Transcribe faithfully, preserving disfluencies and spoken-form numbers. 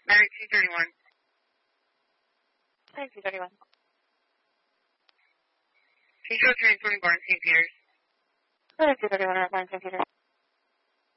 Marriott two thirty-one. Marriott two thirty-one. Control transporting Barn Saint Peters. Marriott two thirty-one, Barn Saint Peters.